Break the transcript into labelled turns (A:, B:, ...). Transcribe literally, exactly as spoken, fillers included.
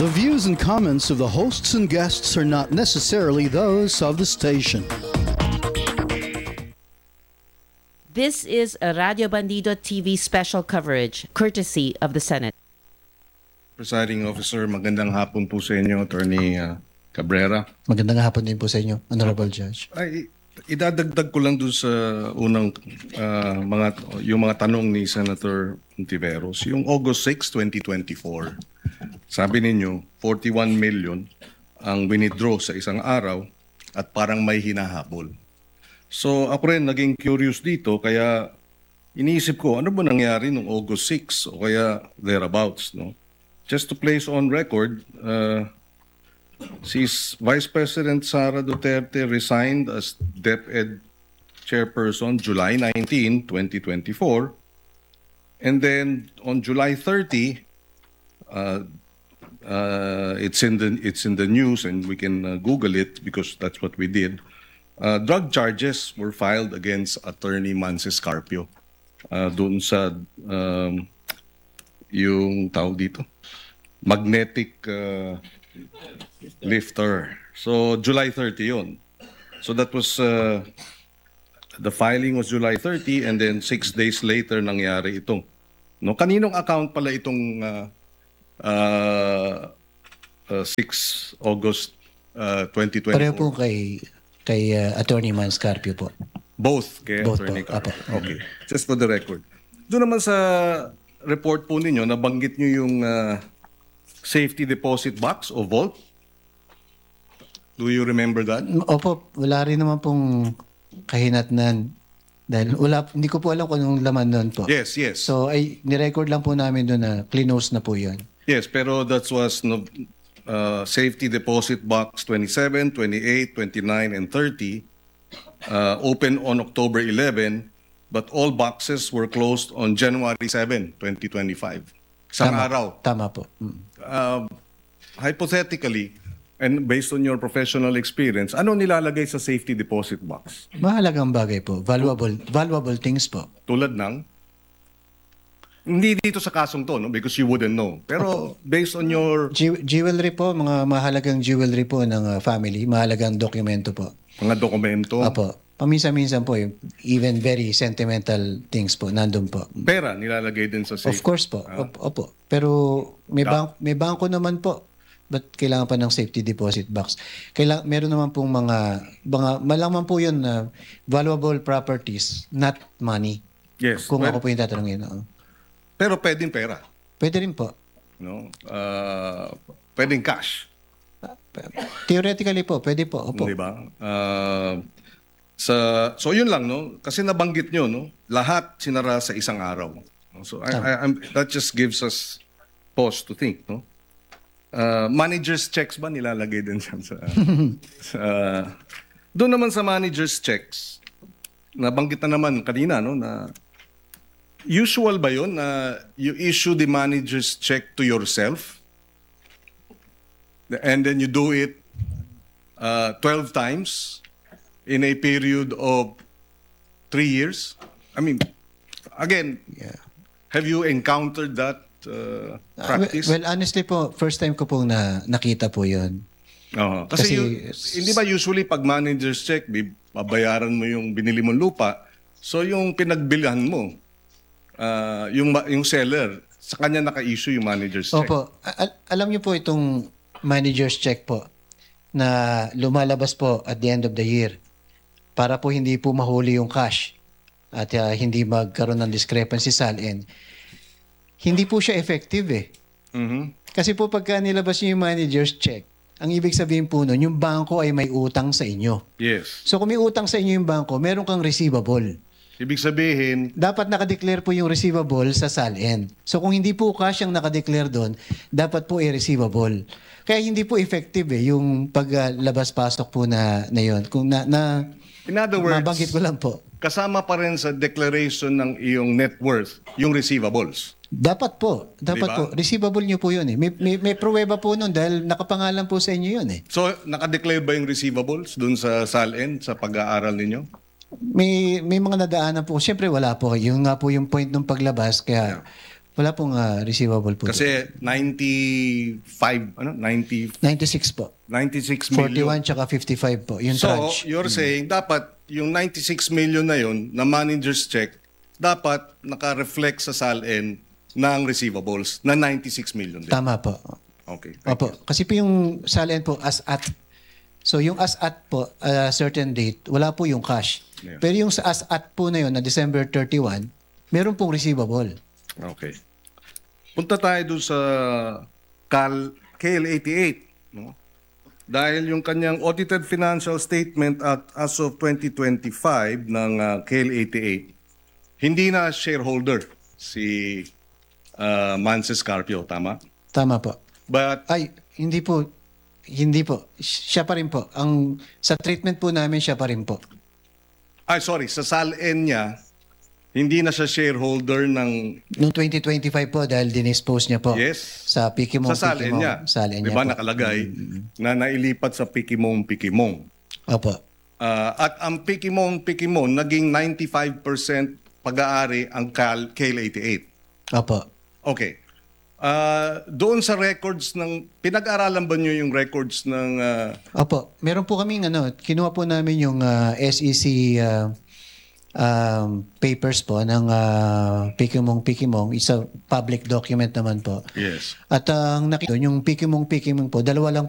A: The views and comments of the hosts and guests are not necessarily those of the station.
B: This is a Radio Bandido T V special coverage, courtesy of the Senate.
C: Presiding Officer, magandang hapon po sa inyo, Attorney uh, Cabrera.
D: Magandang hapon din po sa inyo, Honorable Judge.
C: Ay, idadagdag ko lang doon sa unang uh, mga yung mga tanong ni Senator Ontiveros. Yung August sixth, twenty twenty-four, sabi ninyo forty-one million ang winidraw sa isang araw at parang may hinahabol. So ako rin naging curious dito, kaya iniisip ko ano ba nangyari nung August sixth o kaya thereabouts, no? Just to place on record, uh, si Vice President Sara Duterte resigned as DepEd Chairperson July nineteenth, twenty twenty-four. And then on July thirtieth, uh, uh, it's in the it's in the news and we can uh, Google it because that's what we did. Uh, drug charges were filed against Attorney Manses Carpio. Uh, doon sa um, yung tawag dito, magnetic uh, lifter. So July thirtieth yun. So that was uh, the filing was July thirtieth and then six days later nangyari itong. No, kaninong account pala itong uh, uh, uh, sixth August uh, twenty twenty-four?
D: Pareho po kay kay uh, Attorney Manses Carpio po.
C: Both kay
D: Both
C: Attorney
D: po.
C: Carpio.
D: Apo.
C: Okay. Just for the record. Doon naman sa report po ninyo, nabanggit nyo yung uh, safety deposit box o vault. Do you remember that?
D: Opo, wala rin naman pong kahinatnan. Dahil wala, hindi ko po alam kung anong laman doon po.
C: Yes, yes.
D: So, ay, nirecord lang po namin doon na clean-nose na po yun.
C: Yes, pero that was no, uh, safety deposit box twenty-seven, twenty-eight, twenty-nine, and thirty. Uh, open on October eleventh, but all boxes were closed on January seventh, twenty twenty-five. Isang
D: Tama,
C: araw.
D: Tama po. Mm.
C: Uh, hypothetically, and based on your professional experience, ano nilalagay sa safety deposit box?
D: Mahalagang bagay po. Valuable, valuable things po.
C: Tulad ng? Hindi dito sa kasong to, no? Because you wouldn't know. Pero based on your
D: Jew- jewelry po, mga mahalagang jewelry po ng uh, family, mahalagang dokumento po.
C: mga dokumento,
D: Opo. Paminsan-minsan po, yung even very sentimental things po, nandun po.
C: pera nilalagay din sa safety.
D: Of course po. Op- Opo. Pero may, bank, may bangko naman po. Ba't kailangan pa ng safety deposit box? Kailangan, meron naman pong mga, mga malaman po yun na valuable properties, not money.
C: Yes.
D: Kung
C: well,
D: ako po yung tatanungin. Oo.
C: Pero pwedeng pera.
D: Pwede rin po.
C: No? Uh, pwedeng cash.
D: Theoretically po, pwede po. Opo.
C: Di ba? Uh, sa, so yun lang, no? Kasi nabanggit nyo, no? Lahat sinara sa isang araw. So I, I, I'm, that just gives us pause to think, no? Uh, manager's checks ba nilalagay din siya sa... sa doon naman sa manager's checks, nabanggit na naman kanina, no? Na usual ba yun na you issue the manager's check to yourself and then you do it uh, twelve times in a period of three years? I mean, again,
D: Yeah.
C: have you encountered that uh,
D: Ah,
C: practice?
D: well, honestly po, first time ko pong na, nakita po yun.
C: Oo. Kasi,
D: Kasi-
C: you- hindi ba usually pag manager's check, bi- babayaran mo yung binili mong lupa, so yung pinagbilhan mo, uh, yung, ma- yung seller, sa kanya naka-issue yung manager's check.
D: Opo. Al- alam niyo po itong manager's check po na lumalabas po at the end of the year para po hindi po mahuli yung cash at uh, hindi magkaroon ng discrepancy sa L N. Hindi po siya effective eh.
C: Mhm.
D: Kasi po pagka nilabas niyo yung manager's check, ang ibig sabihin po nun, yung bangko ay may utang sa inyo.
C: Yes.
D: So kung may utang sa inyo yung bangko, meron kang receivable.
C: Ibig sabihin,
D: Dapat nakadeclare po yung receivable sa S A L N. So kung hindi po cash ang nakadeclare doon, dapat po i-receivable. Kaya hindi po effective eh, yung paglabas-pasok po na, na yun. Kung na, na
C: in other words,
D: mabanggit ko lang po.
C: kasama pa rin sa declaration ng iyong net worth, yung receivables.
D: Dapat po. Dapat
C: Diba?
D: po. Receivable nyo po yun eh. May, may, may pruweba po nun dahil nakapangalan po sa inyo yun eh.
C: So, nakadeclare ba yung receivables dun sa S A L N, sa pag-aaral ninyo?
D: May, may mga nadaanan po. Siyempre wala po. Yung nga po yung point ng paglabas. Kaya Wala pong ah, receivable po.
C: Kasi ninety-five, ano, ninety,
D: ninety-six po.
C: ninety-six million.
D: forty-one tsaka fifty-five po. Yung
C: So,
D: tranche.
C: you're saying dapat yung ninety-six million na yun na manager's check dapat naka-reflect sa S A L N ng receivables na ninety-six million din.
D: Tama po.
C: Okay. thank
D: Opo. Kasi po yung S A L N po as at. So yung as at po, a certain date, wala po yung cash.
C: Yeah.
D: Pero yung sa as at po na yun na December thirty-first, meron pong receivable.
C: Okay. Punta tayo doon sa Cal, K L eighty-eight. No? Dahil yung kanyang audited financial statement at as of twenty twenty-five ng uh, K L eighty-eight, hindi na shareholder si uh, Manses Carpio, tama?
D: Tama po.
C: But,
D: Ay, hindi po. Hindi po. Siya pa rin po. Ang, sa treatment po namin, siya pa rin po.
C: ay sorry, sa S A L N niya, hindi na siya shareholder ng
D: Noong twenty twenty-five po, dahil dinispose niya po
C: Yes.
D: sa Pikimong.
C: sa S A L N niya.
D: Sa S A L N
C: Di
D: niya
C: ba
D: po.
C: nakalagay na nailipat sa Pikimong Pikimong.
D: Opo.
C: Ah, at ang Pikimong Pikimong naging ninety-five percent pag-aari ang Cal K L eighty-eight.
D: Opo.
C: Okay. Ah, doon sa records ng pinag-aralan ba niyo yung records ng ah,
D: Opo. Meron po kaming ano, kinuha po namin yung ah, S E C ah, um, papers po ng uh, Pikimong Pikimong. It's a public document naman po.
C: Yes.
D: At ang nakita, yung Pikimong Pikimong po, dalawa lang